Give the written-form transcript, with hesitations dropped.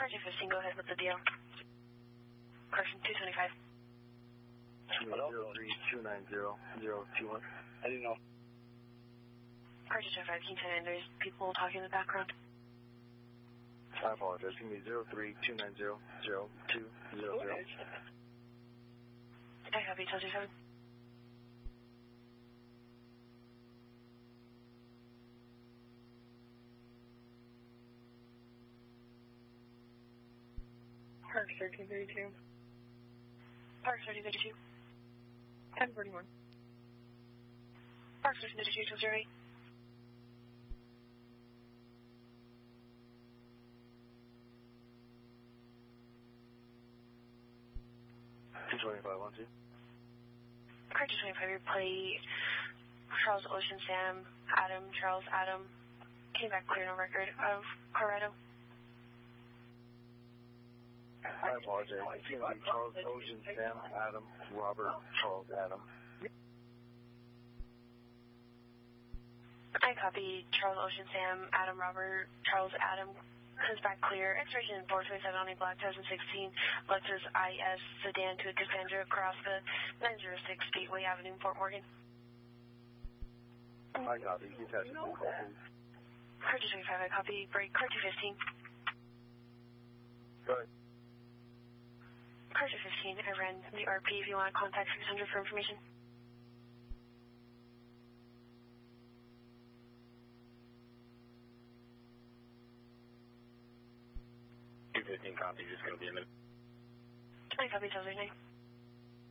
Car 215, go ahead with the deal. Correction, 225. Hello? 03-290-021. I didn't know. Car 225, King 10, there's people talking in the background. I apologize. Give me 03-290-0200. I copy, 227. Park 1332. Park 1332. 1041. Park 1332, 208. Car 225, replay Charles Ocean Sam, Adam, Charles Adam. Came back clear, no record of Colorado. I apologize. It's going to be Charles Ocean Sam Adam Robert Charles Adam. I copy Charles Ocean Sam Adam Robert Charles Adam. Comes back clear. Expiration 427 on a black 2016 Lexus IS sedan to a Cassandra across the 906 Gateway Avenue, Fort Morgan. I copy. You touch it. Car 225, I copy. Break. Car 215. Go ahead. Car 215, I ran the RP if you want to contact 600 for information. 215 copy, just going to be a minute. I copy, 2009.